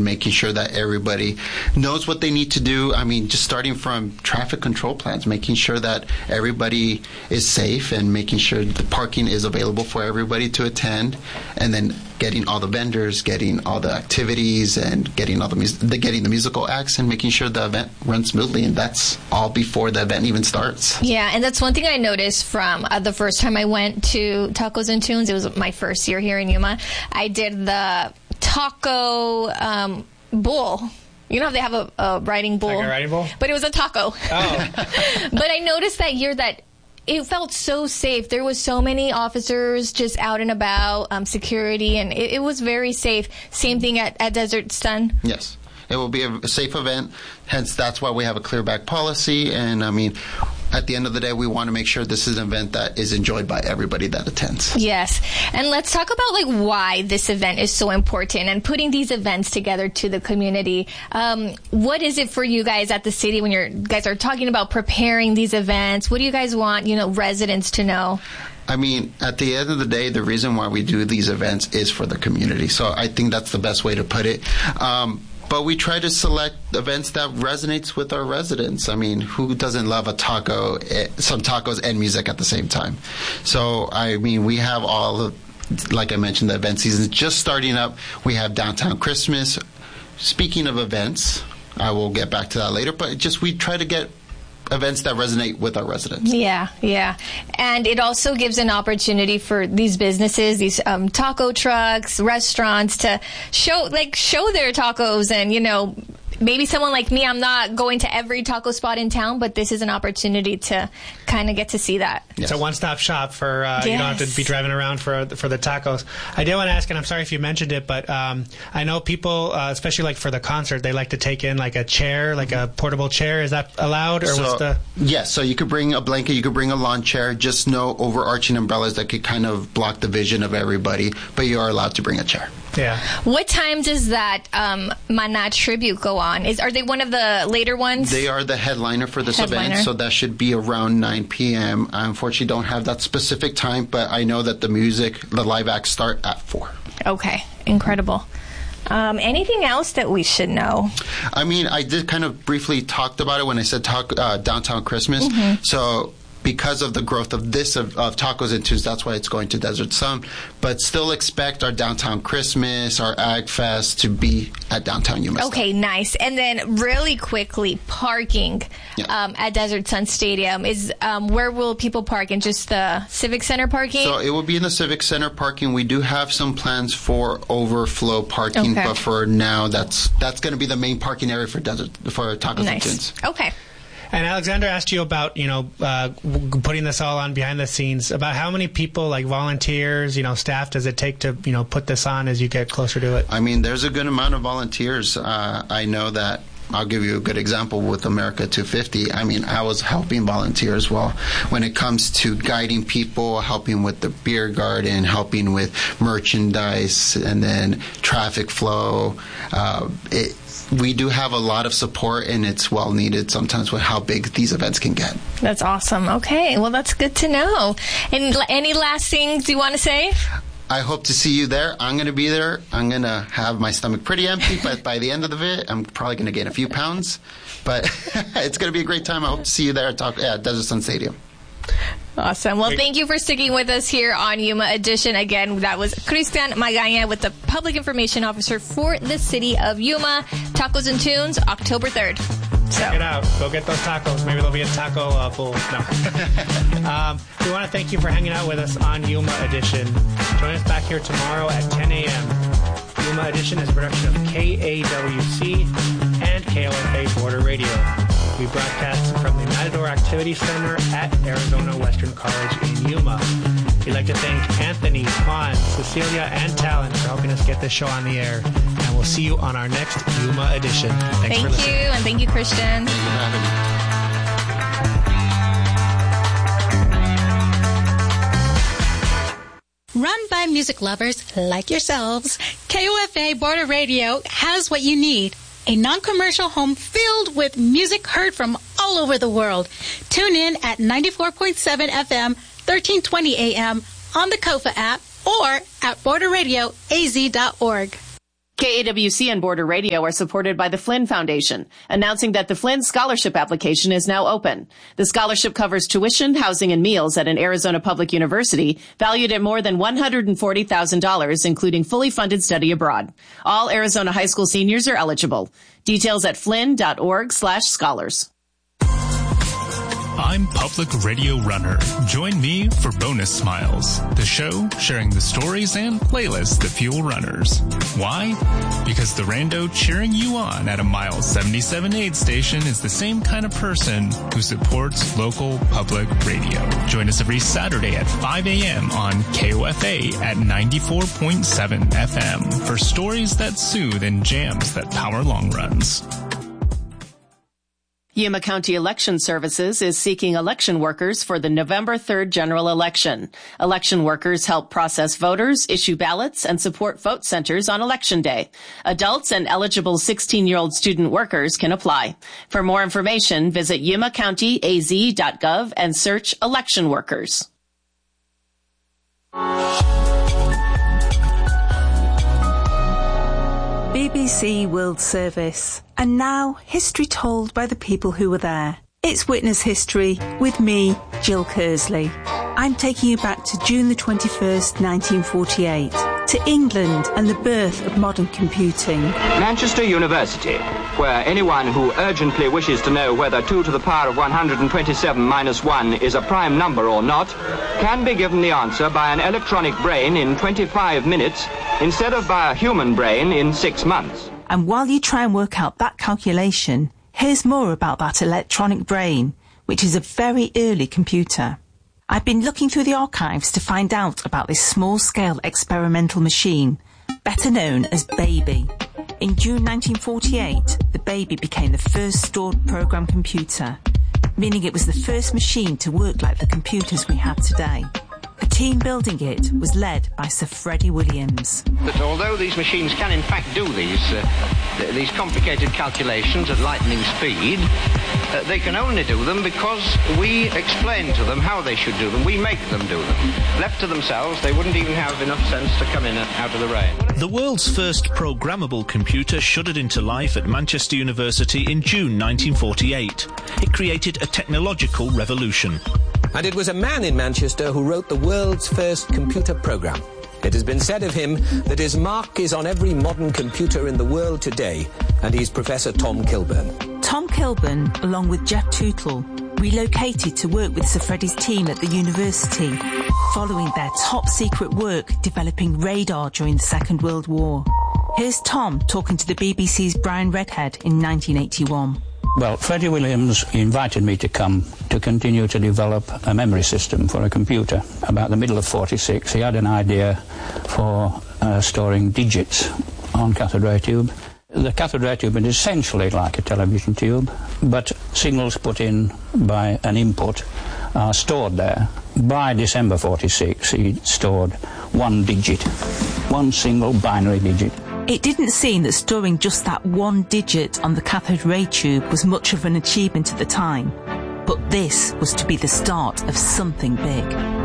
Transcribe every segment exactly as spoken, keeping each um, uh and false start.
and making sure that everybody knows what they need to do. I mean, just starting from traffic control plans, making sure that everybody is safe and making sure the parking is available for everybody to attend, and then getting all the vendors, getting all the activities, and getting all the, mus- the getting the musical acts, and making sure the event runs smoothly. And that's all before the event even starts. Yeah, and that's one thing I noticed from uh, the first time I went to Tacos and Tunes. It was my first year here in Yuma. I did the taco um, bowl. You know how they have a, a riding bull? Like a riding bull? But it was a taco. Oh. But I noticed that year that it felt so safe. There was so many officers just out and about, um, security, and it, it was very safe. Same thing at, at Desert Sun? Yes. It will be a, a safe event. Hence, that's why we have a clear back policy. And, I mean, at the end of the day, we want to make sure this is an event that is enjoyed by everybody that attends. Yes. And let's talk about, like, why this event is so important and putting these events together to the community. Um, what is it for you guys at the city when you guys are talking about preparing these events? What do you guys want, you know, residents to know? I mean, at the end of the day, the reason why we do these events is for the community. So I think that's the best way to put it. Um, But we try to select events that resonates with our residents. I mean, who doesn't love a taco, some tacos and music at the same time? So, I mean, we have all of, like I mentioned, the event season just starting up. We have Downtown Christmas. Speaking of events, I will get back to that later, but just we try to get events that resonate with our residents. Yeah, yeah. And it also gives an opportunity for these businesses, these um, taco trucks, restaurants to show, like, show their tacos. And, you know, maybe someone like me, I'm not going to every taco spot in town, but this is an opportunity to kind of get to see that. Yes. It's a one-stop shop for, uh, yes. You don't have to be driving around for for the tacos. I did want to ask, and I'm sorry if you mentioned it, but um, I know people, uh, especially like for the concert, they like to take in like a chair, like a portable chair. Is that allowed? Or so, what's the... Yes, so you could bring a blanket, you could bring a lawn chair, just no overarching umbrellas that could kind of block the vision of everybody, but you are allowed to bring a chair. Yeah. What time does that um, Mana tribute go on? Is Are they one of the later ones? They are the headliner for this headliner. event, so that should be around nine p.m. I unfortunately don't have that specific time, but I know that the music, the live acts start at four. Okay, incredible. Um, anything else that we should know? I mean, I did kind of briefly talked about it when I said talk, uh, Downtown Christmas. Mm-hmm. So because of the growth of this, of, of Tacos and Tunes, that's why it's going to Desert Sun. But still expect our Downtown Christmas, our Ag Fest to be at Downtown Yuma. Okay, nice. And then really quickly, parking yeah. um, at Desert Sun Stadium. is um, Where will people park? In just the Civic Center parking? So it will be in the Civic Center parking. We do have some plans for overflow parking, okay. but for now, that's that's going to be the main parking area for Desert for Tacos nice. and Tunes. Okay. And Alexander asked you about, you know, uh, putting this all on behind the scenes, about how many people, like volunteers, you know, staff, does it take to, you know, put this on as you get closer to it? I mean, there's a good amount of volunteers. Uh, I know that. I'll give you a good example with America two fifty. I mean, I was helping volunteer as well when it comes to guiding people, helping with the beer garden, helping with merchandise, and then traffic flow. Uh, it, we do have a lot of support, and it's well needed sometimes with how big these events can get. That's awesome. Okay, well, that's good to know. And any last things you want to say? I hope to see you there. I'm going to be there. I'm going to have my stomach pretty empty, but by the end of the it, I'm probably going to gain a few pounds. But it's going to be a great time. I hope to see you there at, Talk, at Desert Sun Stadium. Awesome. Well, thank you for sticking with us here on Yuma Edition. Again, that was Christian Magaña with the Public Information Officer for the City of Yuma. Tacos and Tunes, October third. So. Check it out. Go get those tacos. Maybe there'll be a taco uh, pool. No. um, we want to thank you for hanging out with us on Yuma Edition. Join us back here tomorrow at ten a.m. Yuma Edition is a production of K A W C and K O F A Border Radio. We broadcast from the Matador Activity Center at Arizona Western College in Yuma. We'd like to thank Anthony, Juan, Cecilia, and Talon for helping us get this show on the air. And we'll see you on our next Yuma Edition. Thanks thank for listening. you, and thank you, Christian. Thank you for having me. Run by music lovers like yourselves, K O F A Border Radio has what you need. A non-commercial home filled with music heard from all over the world. Tune in at ninety-four point seven F M, thirteen twenty A M on the Kofa app or at border radio a z dot org. K A W C and Border Radio are supported by the Flynn Foundation, announcing that the Flynn Scholarship application is now open. The scholarship covers tuition, housing, and meals at an Arizona public university valued at more than one hundred forty thousand dollars, including fully funded study abroad. All Arizona high school seniors are eligible. Details at flynn.org slash scholars. I'm Public Radio Runner. Join me for Bonus Smiles, the show sharing the stories and playlists that fuel runners. Why? Because the rando cheering you on at a Mile seventy-seven aid station is the same kind of person who supports local public radio. Join us every Saturday at five a.m. on K O F A at ninety-four point seven F M for stories that soothe and jams that power long runs. Yuma County Election Services is seeking election workers for the November third general election. Election workers help process voters, issue ballots, and support vote centers on Election Day. Adults and eligible sixteen-year-old student workers can apply. For more information, visit yuma county a z dot gov and search election workers. B B C World Service. And now, history told by the people who were there. It's Witness History with me, Jill Kersley. I'm taking you back to June the twenty-first, nineteen forty-eight, to England and the birth of modern computing. Manchester University, where anyone who urgently wishes to know whether two to the power of one hundred twenty-seven minus one is a prime number or not, can be given the answer by an electronic brain in twenty-five minutes instead of by a human brain in six months. And while you try and work out that calculation, here's more about that electronic brain, which is a very early computer. I've been looking through the archives to find out about this small-scale experimental machine, better known as Baby. In June nineteen forty-eight, the Baby became the first stored program computer, meaning it was the first machine to work like the computers we have today. The team building it was led by Sir Freddie Williams. But although these machines can in fact do these uh, th- these complicated calculations at lightning speed, uh, they can only do them because we explain to them how they should do them. We make them do them. Left to themselves, they wouldn't even have enough sense to come in out of the rain. The world's first programmable computer shuddered into life at Manchester University in June nineteen forty-eight. It created a technological revolution. And it was a man in Manchester who wrote the world's first computer program. It has been said of him that his mark is on every modern computer in the world today, and he's Professor Tom Kilburn. Tom Kilburn, along with Jeff Tootle, relocated to work with Sir Freddie's team at the university, following their top-secret work developing radar during the Second World War. Here's Tom talking to the B B C's Brian Redhead in nineteen eighty-one. Well, Freddie Williams invited me to come to continue to develop a memory system for a computer. About the middle of forty-six, he had an idea for uh, storing digits on cathode ray tube. The cathode ray tube is essentially like a television tube, but signals put in by an input are stored there. By December forty-six, he stored one digit, one single binary digit. It didn't seem that storing just that one digit on the cathode ray tube was much of an achievement at the time, but this was to be the start of something big.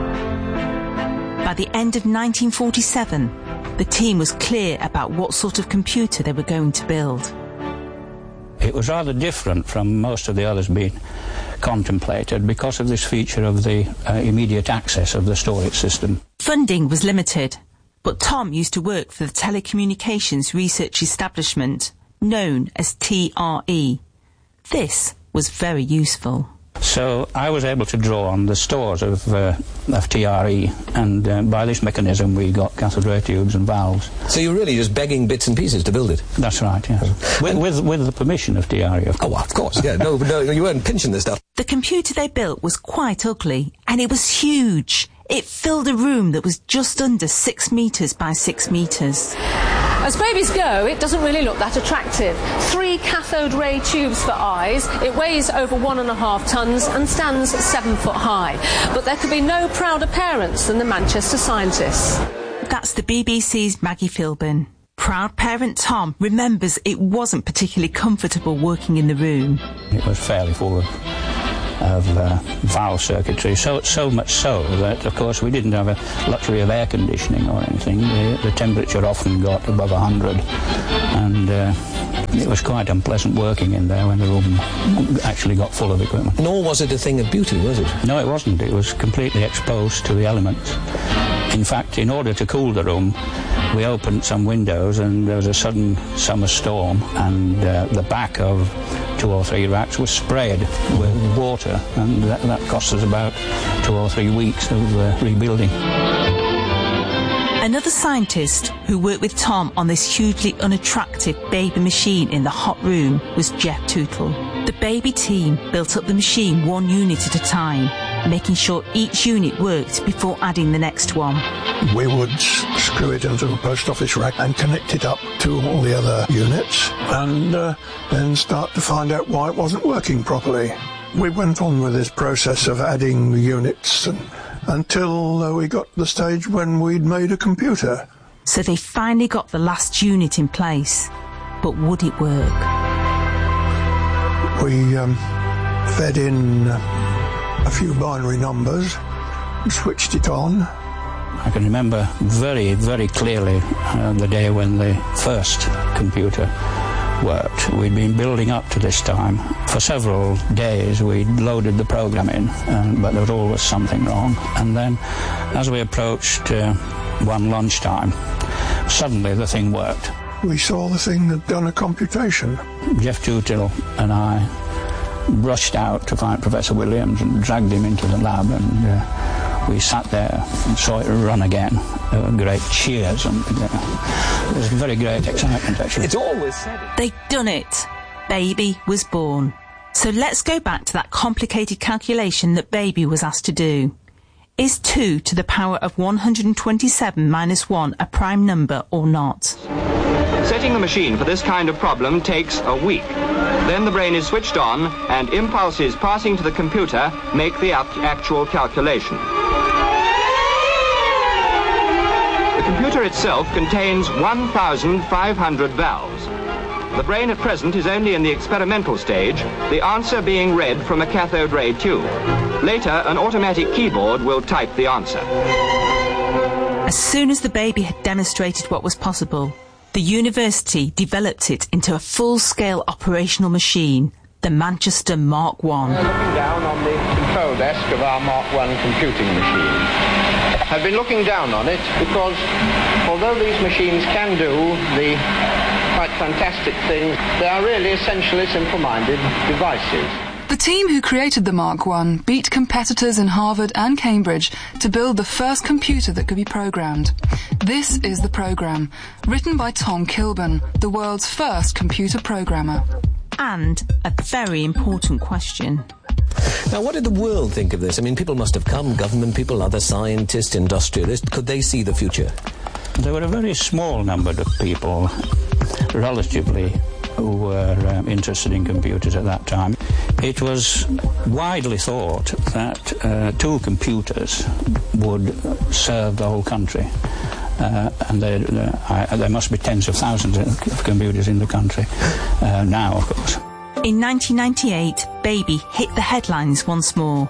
By the end of nineteen forty-seven, the team was clear about what sort of computer they were going to build. It was rather different from most of the others being contemplated because of this feature of the uh, immediate access of the storage system. Funding was limited, but Tom used to work for the Telecommunications Research Establishment, known as T R E. This was very useful. So I was able to draw on the stores of, uh, of T R E, and uh, by this mechanism we got cathode ray tubes and valves. So you're really just begging bits and pieces to build it? That's right, yeah. with, with, with the permission of T R E, of course. Oh, of course, yeah. No, no, you weren't pinching this stuff. The computer they built was quite ugly, and it was huge. It filled a room that was just under six metres by six metres. As babies go, it doesn't really look that attractive. Three cathode ray tubes for eyes, it weighs over one and a half tonnes and stands seven foot high. But there could be no prouder parents than the Manchester scientists. That's the B B C's Maggie Philbin. Proud parent Tom remembers it wasn't particularly comfortable working in the room. It was fairly full of of uh, valve circuitry, so so much so that, of course, we didn't have a luxury of air conditioning or anything. The, the temperature often got above one hundred, and uh, it was quite unpleasant working in there when the room actually got full of equipment. Nor was it a thing of beauty, was it? No, it wasn't. It was completely exposed to the elements. In fact, in order to cool the room, we opened some windows and there was a sudden summer storm, and uh, the back of two or three racks was sprayed with water, and that, that cost us about two or three weeks of uh, rebuilding. Another scientist who worked with Tom on this hugely unattractive baby machine in the hot room was Jeff Tootle. The baby team built up the machine one unit at a time, making sure each unit worked before adding the next one. We would s- screw it into a post office rack and connect it up to all the other units, and uh, then start to find out why it wasn't working properly. We went on with this process of adding the units and, until uh, we got to the stage when we'd made a computer. So they finally got the last unit in place. But would it work? We um, fed in uh, a few binary numbers and switched it on. I can remember very, very clearly uh, the day when the first computer worked. We'd been building up to this time. For several days we'd loaded the program in, um, but there was always something wrong. And then as we approached uh, one lunchtime, suddenly the thing worked. We saw the thing had done a computation. Jeff Tootle and I rushed out to find Professor Williams and dragged him into the lab, and uh, we sat there and saw it run again. There were great cheers, and uh, it was very great excitement, actually. It's always said it. They'd done it. Baby was born. So let's go back to that complicated calculation that Baby was asked to do. Is two to the power of one hundred twenty-seven minus one a prime number or not? Setting the machine for this kind of problem takes a week. Then the brain is switched on, and impulses passing to the computer make the actual calculation. The computer itself contains one thousand five hundred valves. The brain at present is only in the experimental stage, the answer being read from a cathode ray tube. Later, an automatic keyboard will type the answer. As soon as the Baby had demonstrated what was possible, the university developed it into a full-scale operational machine, the Manchester Mark one. We're looking down on the control desk of our Mark one computing machine. I've been looking down on it because although these machines can do the quite fantastic things, they are really essentially simple-minded devices. The team who created the Mark one beat competitors in Harvard and Cambridge to build the first computer that could be programmed. This is the program, written by Tom Kilburn, the world's first computer programmer. And a very important question. Now, what did the world think of this? I mean, people must have come, government people, other scientists, industrialists. Could they see the future? There were a very small number of people, relatively, who were um, interested in computers at that time. It was widely thought that uh, two computers would serve the whole country. Uh, and there, uh, I, there must be tens of thousands of computers in the country uh, now, of course. In nineteen ninety-eight, Baby hit the headlines once more.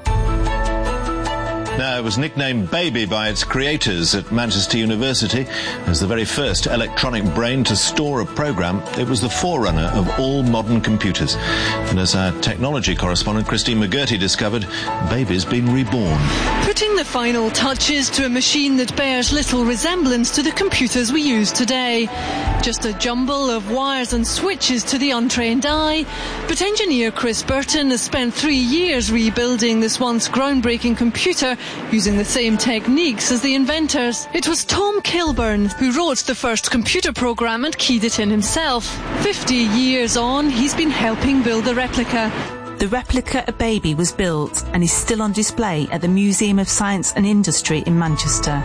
Now, it was nicknamed Baby by its creators at Manchester University as the very first electronic brain to store a program. It was the forerunner of all modern computers. And as our technology correspondent Christine McGurty discovered, Baby's been reborn. Putting the final touches to a machine that bears little resemblance to the computers we use today. Just a jumble of wires and switches to the untrained eye. But engineer Chris Burton has spent three years rebuilding this once groundbreaking computer using the same techniques as the inventors. It was Tom Kilburn who wrote the first computer program and keyed it in himself. Fifty years on, he's been helping build the replica. The replica of Baby was built and is still on display at the Museum of Science and Industry in Manchester.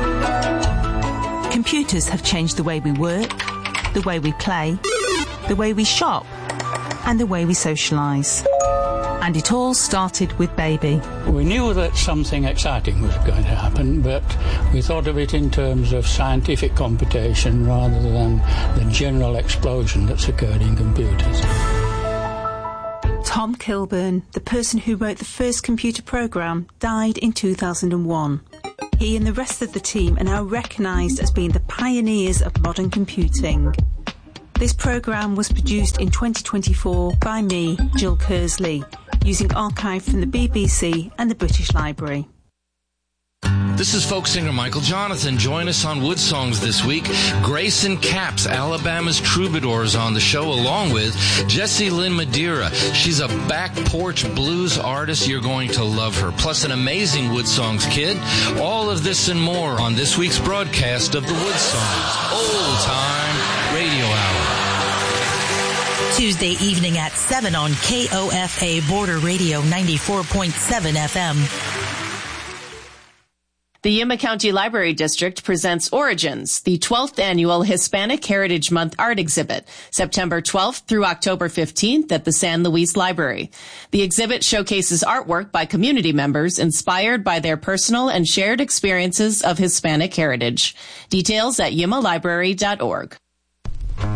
Computers have changed the way we work, the way we play, the way we shop, and the way we socialise. And it all started with Baby. We knew that something exciting was going to happen, but we thought of it in terms of scientific computation rather than the general explosion that's occurred in computers. Tom Kilburn, the person who wrote the first computer program, died in two thousand one. He and the rest of the team are now recognised as being the pioneers of modern computing. This programme was produced in twenty twenty-four by me, Jill Kersley, using archive from the B B C and the British Library. This is folk singer Michael Jonathan. Join us on Wood Songs this week. Grayson Capps, Alabama's Troubadour, is on the show, along with Jessie Lynn Madeira. She's a back porch blues artist. You're going to love her. Plus an amazing Wood Songs kid. All of this and more on this week's broadcast of the Wood Songs Old Time Radio Hour. Tuesday evening at seven on K O F A Border Radio ninety-four point seven F M. The Yuma County Library District presents Origins, the twelfth annual Hispanic Heritage Month art exhibit, September twelfth through October fifteenth at the San Luis Library. The exhibit showcases artwork by community members inspired by their personal and shared experiences of Hispanic heritage. Details at yuma library dot org.